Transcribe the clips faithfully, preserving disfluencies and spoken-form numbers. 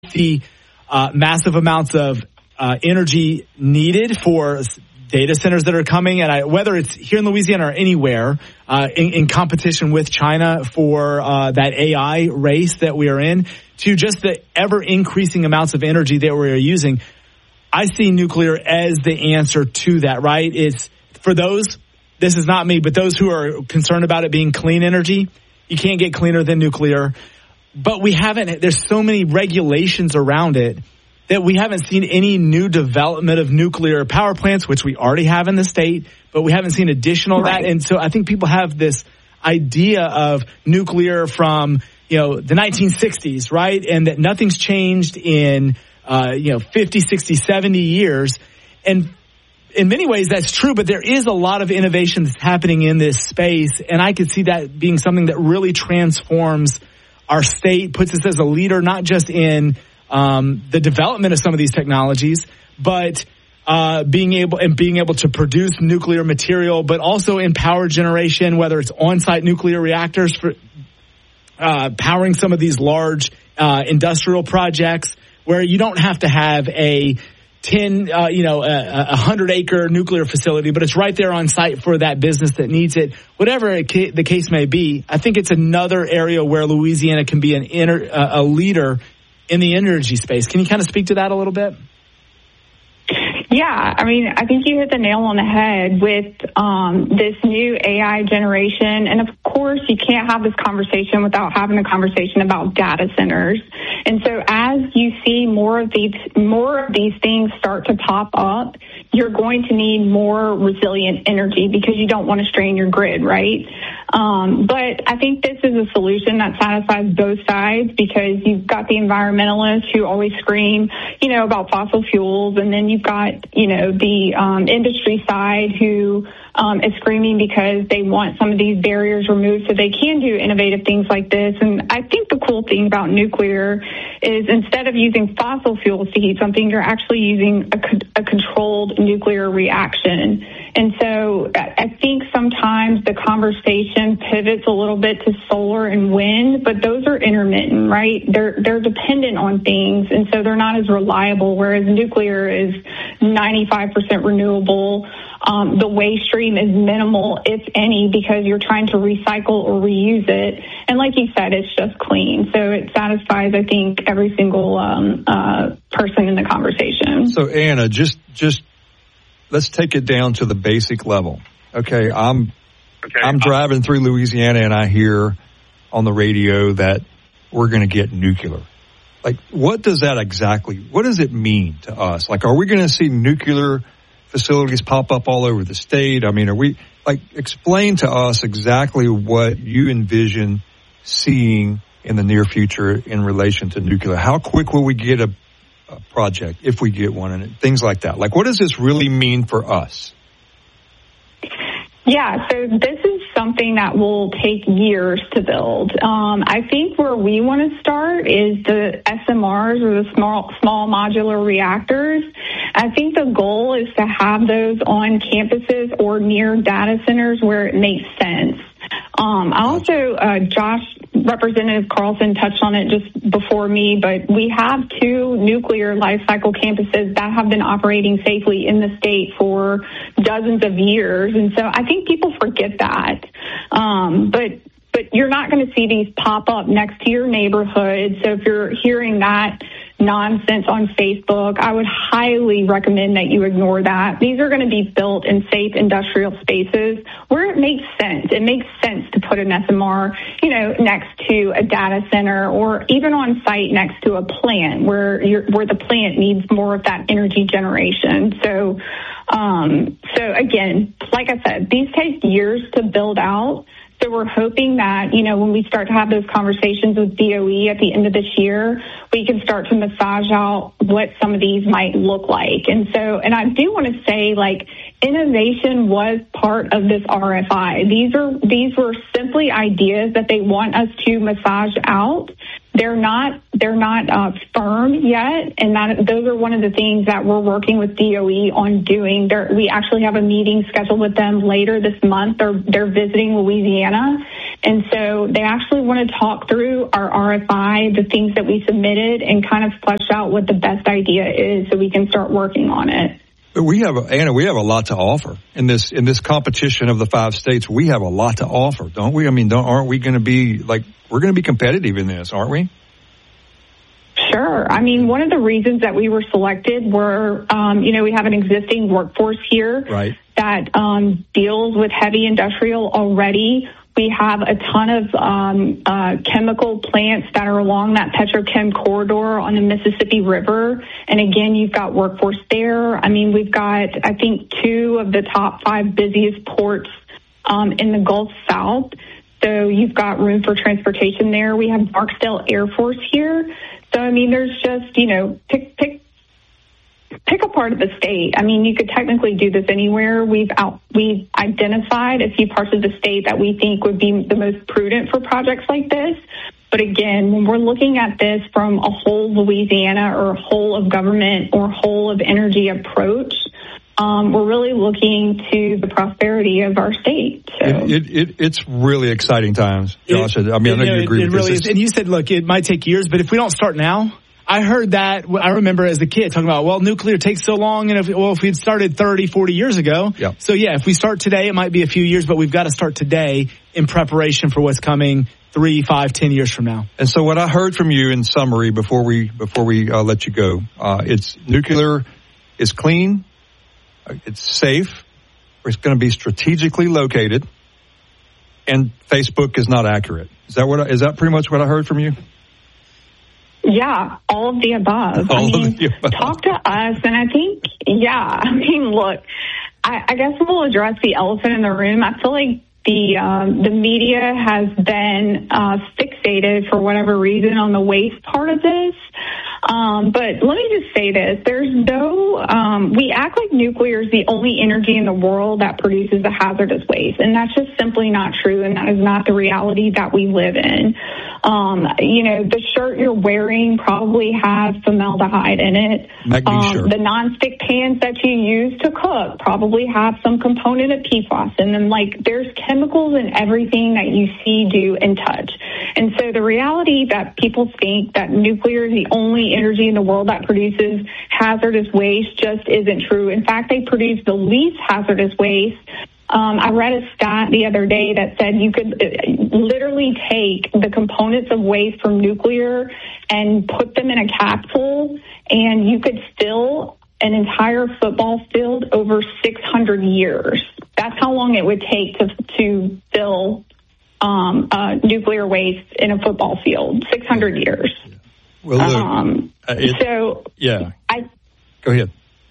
the uh, massive amounts of uh, energy needed for data centers that are coming, and I, whether it's here in Louisiana or anywhere, uh, in, in competition with China for uh, that A I race that we are in, to just the ever-increasing amounts of energy that we are using, I see nuclear as the answer to that, right? It's for those, this is not me, but those who are concerned about it being clean energy, you can't get cleaner than nuclear. But we haven't, there's so many regulations around it that we haven't seen any new development of nuclear power plants, which we already have in the state, but we haven't seen additional right. that. And so I think people have this idea of nuclear from, you know, the nineteen sixties, right? And that nothing's changed in, uh, you know, fifty, sixty, seventy years. And in many ways, that's true, but there is a lot of innovation that's happening in this space. And I could see that being something that really transforms our state, puts us as a leader, not just in um, the development of some of these technologies, but uh, being able and being able to produce nuclear material, but also in power generation, whether it's on-site nuclear reactors for uh, powering some of these large uh, industrial projects, where you don't have to have a ten, uh, you know, a, a hundred acre nuclear facility, but it's right there on site for that business that needs it. Whatever it ca- the case may be, I think it's another area where Louisiana can be an inter- uh, a leader in the energy space. Can you kind of speak to that a little bit? Yeah, I mean, I think you hit the nail on the head with um, this new A I generation. And of course, you can't have this conversation without having a conversation about data centers. And so as you see more of these, more of these things start to pop up, you're going to need more resilient energy because you don't want to strain your grid, right? Um, but I think this is a solution that satisfies both sides, because you've got the environmentalists who always scream, you know, about fossil fuels, and then you've got, you know, the um, industry side who um, is screaming because they want some of these barriers removed so they can do innovative things like this. And I think the cool thing about nuclear is instead of using fossil fuels to heat something, you're actually using a, co- a controlled nuclear reaction. And so I think sometimes the conversation pivots a little bit to solar and wind, but those are intermittent, right? They're they're dependent on things, and so they're not as reliable, whereas nuclear is ninety-five percent renewable. Um, the waste stream is minimal, if any, because you're trying to recycle or reuse it. And like you said, it's just clean. So it satisfies, I think, every single um, uh, person in the conversation. So, Anna, just just let's take it down to the basic level. Okay, I'm okay. I'm driving through Louisiana, and I hear on the radio that we're going to get nuclear. Like, what does that exactly, what does it mean to us? Like, are we going to see nuclear facilities pop up all over the state? I mean, are we, like, explain to us exactly what you envision seeing in the near future in relation to nuclear. How quick will we get a, a project, if we get one, and things like that? Like, what does this really mean for us? Yeah, so this is something that will take years to build. Um, I think where we want to start is the S M Rs, or the small small modular reactors. I think the goal is to have those on campuses or near data centers where it makes sense. Um, I also, uh, Josh, Representative Carlson touched on it just before me, but we have two nuclear life cycle campuses that have been operating safely in the state for dozens of years. And so I think people forget that. Um, but but you're not going to see these pop up next to your neighborhood. So if you're hearing that nonsense on Facebook, I would highly recommend that you ignore that. These are going to be built in safe industrial spaces where it makes sense. It makes sense to put an S M R, you know, next to a data center, or even on site next to a plant where you're, where the plant needs more of that energy generation. So, um, so again, like I said, these take years to build out. So we're hoping that, you know, when we start to have those conversations with D O E at the end of this year, we can start to massage out what some of these might look like. And so, and I do want to say, like, innovation was part of this R F I. These are, these were simply ideas that they want us to massage out. they're not they're not uh, firm yet, and that those are one of the things that we're working with D O E on doing. They're, we actually have a meeting scheduled with them later this month. They're they're visiting Louisiana, and so they actually want to talk through our R F I, the things that we submitted, and kind of flesh out what the best idea is, so we can start working on it. But we have, Anna, we have a lot to offer in this in this competition of the five states. We have a lot to offer, don't we? I mean, don't, aren't we going to be like we're going to be competitive in this, aren't we? Sure. I mean, one of the reasons that we were selected were, um, you know, we have an existing workforce here right. that um, deals with heavy industrial already. We have a ton of um, uh, chemical plants that are along that petrochem corridor on the Mississippi River. And again, you've got workforce there. I mean, we've got, I think, two of the top five busiest ports um, in the Gulf South. So you've got room for transportation there. We have Barksdale Air Force here. So, I mean, there's just, you know, pick, pick, pick a part of the state. I mean, you could technically do this anywhere. We've out, we've identified a few parts of the state that we think would be the most prudent for projects like this. But again, when we're looking at this from a whole Louisiana or whole of government or whole of energy approach, um, we're really looking to the prosperity of our state. So. It, it, it, it's really exciting times, Josh. It, I mean, I know you, know, you agree it, with it really this. Is. And you said, look, it might take years, but if we don't start now, I heard that, I remember as a kid talking about, well, nuclear takes so long, and if, well, if we'd started thirty, forty years ago. Yep. So, yeah, if we start today, it might be a few years, but we've got to start today in preparation for what's coming three, five, ten years from now. And so what I heard from you in summary before we before we uh, let you go, uh, it's nuclear is clean, it's safe, it's going to be strategically located, and Facebook is not accurate. Is that what? I, is that pretty much what I heard from you? Yeah, all of the above. All I mean, of the above. Talk to us, and I think, yeah, I mean, look, I, I guess we'll address the elephant in the room. I feel like the um, the media has been uh, fixated for whatever reason on the waste part of this. Um, but let me just say this. There's no, um, we act like nuclear is the only energy in the world that produces a hazardous waste. And that's just simply not true. And that is not the reality that we live in. Um, you know, the shirt you're wearing probably has formaldehyde in it. Um, the nonstick pans that you use to cook probably have some component of P FAS. And then, like, there's chemicals in everything that you see, do, and touch. And so the reality that people think that nuclear is the only energy in the world that produces hazardous waste just isn't true. In fact, they produce the least hazardous waste. Um, I read a stat the other day that said you could literally take the components of waste from nuclear and put them in a capsule, and you could fill an entire football field over six hundred years. That's how long it would take to to fill um, uh, nuclear waste in a football field, six hundred years. Well, look, um, uh, it, so yeah, I go ahead.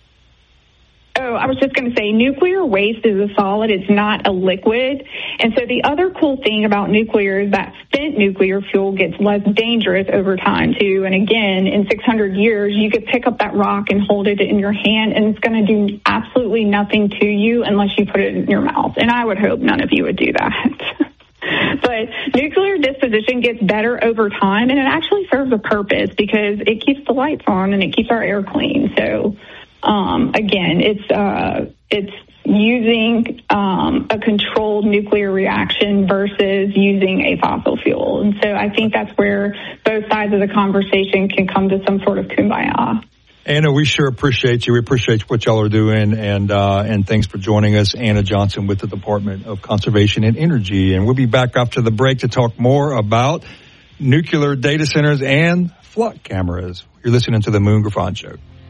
Oh, I was just going to say nuclear waste is a solid. It's not a liquid. And so the other cool thing about nuclear is that spent nuclear fuel gets less dangerous over time, too. And again, in six hundred years, you could pick up that rock and hold it in your hand, and it's going to do absolutely nothing to you unless you put it in your mouth. And I would hope none of you would do that. But nuclear disposition gets better over time, and it actually serves a purpose because it keeps the lights on and it keeps our air clean. So, um, again, it's uh, it's using um, a controlled nuclear reaction versus using a fossil fuel. And so I think that's where both sides of the conversation can come to some sort of kumbaya. Anna, we sure appreciate you. We appreciate what y'all are doing, and uh, and thanks for joining us. Anna Johnson with the Department of Conservation and Energy. And we'll be back after the break to talk more about nuclear data centers and flock cameras. You're listening to the Moon Griffon Show.